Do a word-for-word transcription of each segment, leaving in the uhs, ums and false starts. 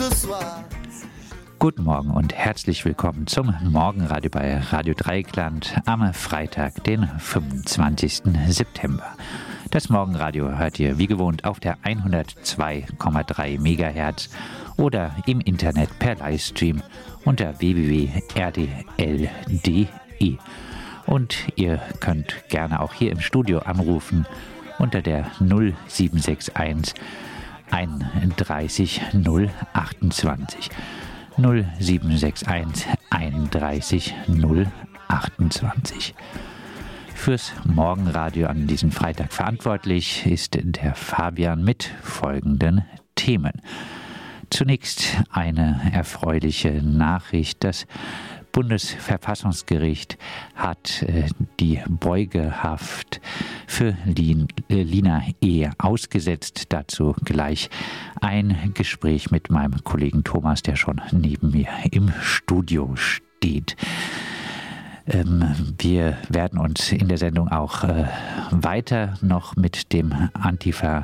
Guten Morgen und herzlich willkommen zum Morgenradio bei Radio Dreieckland am Freitag, den fünfundzwanzigsten September. Das Morgenradio hört ihr wie gewohnt auf der hundertzwei Komma drei Megahertz oder im Internet per Livestream unter w w w punkt r d l punkt d e. Und ihr könnt gerne auch hier im Studio anrufen unter der null sieben sechs eins einunddreißig null achtundzwanzig. null sieben sechs eins einunddreißig null achtundzwanzig. Fürs Morgenradio an diesem Freitag verantwortlich ist der Fabian mit folgenden Themen. Zunächst eine erfreuliche Nachricht. Das Bundesverfassungsgericht hat äh, die Beugehaft für Lin, äh, Lina E. ausgesetzt. Dazu gleich ein Gespräch mit meinem Kollegen Thomas, der schon neben mir im Studio steht. Ähm, wir werden uns in der Sendung auch äh, weiter noch mit dem Antifa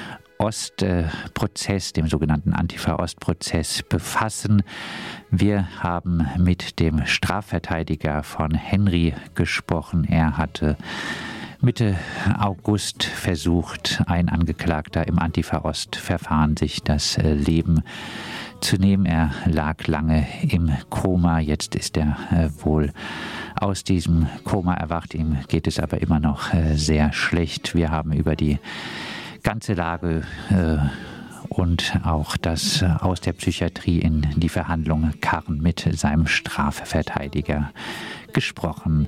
Ostprozess, dem sogenannten Antifa-Ost-Prozess befassen. Wir haben mit dem Strafverteidiger von Henry gesprochen. Er hatte Mitte August versucht, ein Angeklagter im Antifa-Ost-Verfahren sich das Leben zu nehmen. Er lag lange im Koma. Jetzt ist er äh, wohl aus diesem Koma erwacht. Ihm geht es aber immer noch äh, sehr schlecht. Wir haben über die ganze Lage äh, und auch das äh, aus der Psychiatrie in die Verhandlungen Karren mit seinem Strafverteidiger gesprochen.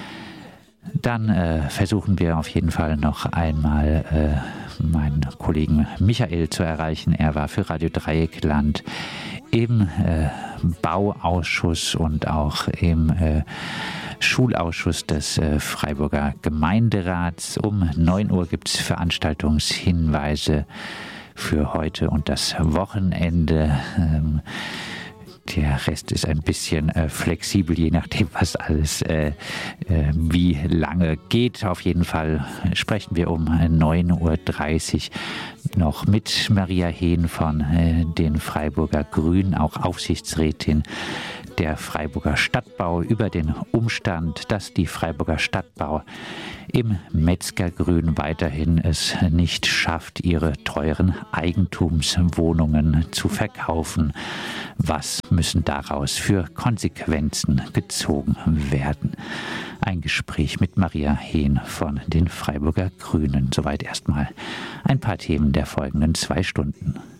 Dann äh, versuchen wir auf jeden Fall noch einmal äh, meinen Kollegen Michael zu erreichen. Er war für Radio Dreieckland im äh, Bauausschuss und auch im äh, Schulausschuss des äh, Freiburger Gemeinderats. Um neun Uhr gibt es Veranstaltungshinweise für heute und das Wochenende. Ähm, Der Rest ist ein bisschen äh, flexibel, je nachdem, was alles äh, äh, wie lange geht. Auf jeden Fall sprechen wir um neun Uhr dreißig noch mit Maria Hehn von äh, den Freiburger Grünen, auch Aufsichtsrätin der Freiburger Stadtbau, über den Umstand, dass die Freiburger Stadtbau im Metzgergrün weiterhin es nicht schafft, ihre teuren Eigentumswohnungen zu verkaufen. Was müssen daraus für Konsequenzen gezogen werden? Ein Gespräch mit Maria Hehn von den Freiburger Grünen. Soweit erstmal ein paar Themen der folgenden zwei Stunden.